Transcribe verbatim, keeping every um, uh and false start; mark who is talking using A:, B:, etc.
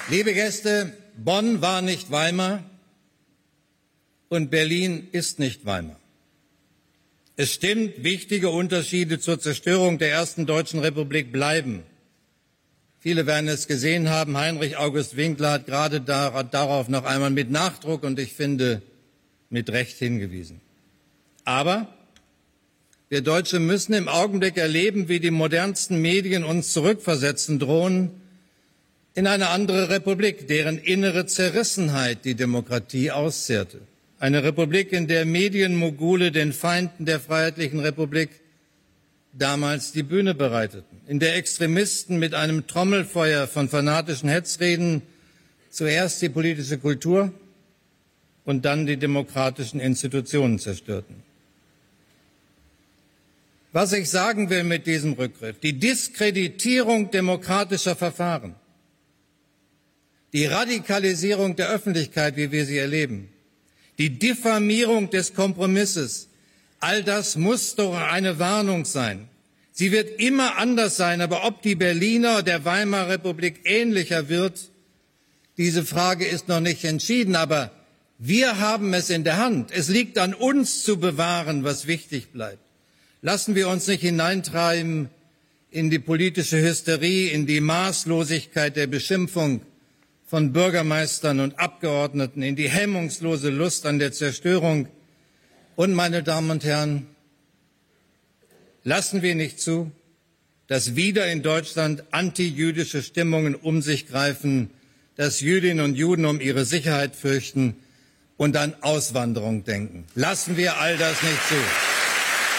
A: Liebe Gäste, Bonn war nicht Weimar und Berlin ist nicht Weimar. Es stimmt, wichtige Unterschiede zur Zerstörung der ersten Deutschen Republik bleiben. Viele werden es gesehen haben, Heinrich August Winkler hat gerade darauf noch einmal mit Nachdruck und ich finde mit Recht hingewiesen. Aber wir Deutsche müssen im Augenblick erleben, wie die modernsten Medien uns zurückversetzen drohen in eine andere Republik, deren innere Zerrissenheit die Demokratie auszehrte. Eine Republik, in der Medienmogule den Feinden der Freiheitlichen Republik damals die Bühne bereiteten, in der Extremisten mit einem Trommelfeuer von fanatischen Hetzreden zuerst die politische Kultur und dann die demokratischen Institutionen zerstörten. Was ich sagen will mit diesem Rückgriff: Die Diskreditierung demokratischer Verfahren, die Radikalisierung der Öffentlichkeit, wie wir sie erleben, die Diffamierung des Kompromisses, all das muss doch eine Warnung sein. Sie wird immer anders sein, aber ob die Berliner der Weimarer Republik ähnlicher wird, diese Frage ist noch nicht entschieden. Aber wir haben es in der Hand. Es liegt an uns zu bewahren, was wichtig bleibt. Lassen wir uns nicht hineintreiben in die politische Hysterie, in die Maßlosigkeit der Beschimpfung von Bürgermeistern und Abgeordneten, in die hemmungslose Lust an der Zerstörung. Und, meine Damen und Herren, lassen wir nicht zu, dass wieder in Deutschland antijüdische Stimmungen um sich greifen, dass Jüdinnen und Juden um ihre Sicherheit fürchten und an Auswanderung denken. Lassen wir all das nicht zu.